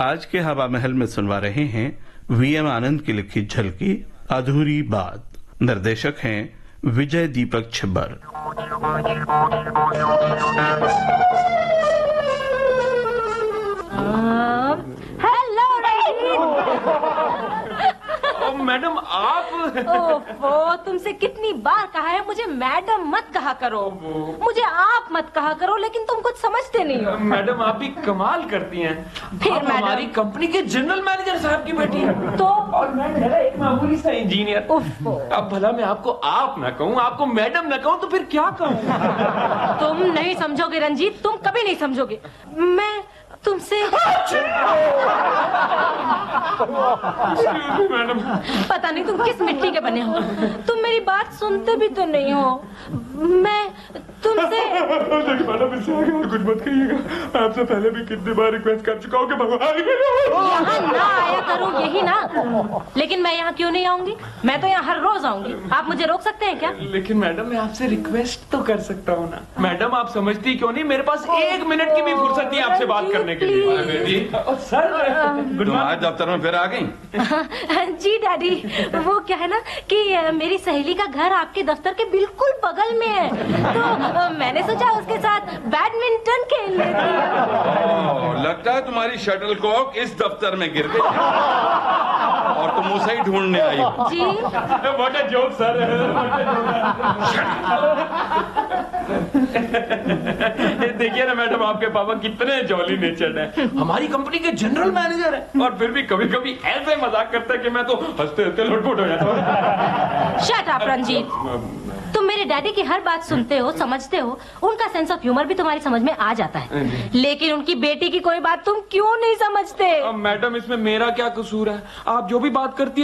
आज के हवा महल में सुनवा रहे हैं वीएम आनंद की लिखी झलकी अधूरी बात। निर्देशक हैं विजय दीपक छिब्बर। हेलो मैडम आप ओफो, तुमसे कितनी बार कहा है मुझे मैडम मत कहा करो, मुझे आप मत कहा करो, लेकिन तुम कुछ समझते नहीं हो। मैडम आप भी कमाल करती हैं। फिर आप हमारी कंपनी के जनरल मैनेजर साहब की बेटी हैं। तो और मैं मेरा एक मामूली सा इंजीनियर। अब भला मैं आपको आप ना कहूँ, आपको मैडम ना कहूँ, तो फिर क्या कहूँ? तुम नहीं समझोगे रंजीत, तुम कभी नहीं समझोगे। मैं तुमसे मैडम पता नहीं तुम किस मिट्टी के बने हो, तुम मेरी बात सुनते भी तो नहीं हो। मैं तुमसे मैडम इससे आगे और कुछ मत कहिएगा। आपसे पहले भी कितनी बार रिक्वेस्ट कर चुका हूँ कि भगवान यहाँ ना आया करूँ, यही ना। लेकिन मैं यहाँ क्यों नहीं आऊंगी? मैं तो यहाँ हर रोज आऊंगी। आप मुझे रोक सकते हैं क्या? लेकिन मैडम मैं आपसे रिक्वेस्ट तो कर सकता हूँ ना। मैडम आप समझती क्यों नहीं, मेरे पास 1 मिनट की भी फुर्सत नहीं आपसे बात करने के लिए। बेटी सर तुम आज दफ्तर में फिर आ गई? जी डैडी, वो क्या है ना कि मेरी सहेली का घर आपके दफ्तर के बिल्कुल बगल में है, तो मैंने सोचा उसके साथ बैडमिंटन खेल लेती हूँ। लगता है तुम्हारी शटल कॉक इस दफ्तर में गिर गई और तुम उसे ही ढूंढने आई हो। जी व्हाट अ जोक सर। देखिए ना मैडम, आपके पापा कितने जॉली नेचर्ड हैं। हमारी कंपनी के जनरल मैनेजर हैं और फिर भी कभी कभी ऐसे मजाक करते हैं कि मैं तो हंसते हंसते लुटपुट हो जाता हूँ। शट अप रंजीत, तुम मेरे डैडी की हर बात सुनते हो, समझते हो, उनका सेंस ऑफ ह्यूमर भी तुम्हारी समझ में आ जाता है, लेकिन उनकी बेटी की कोई बात तुम क्यों नहीं समझते? मैडम इसमें मेरा क्या कसूर है? आप जो भी बात करती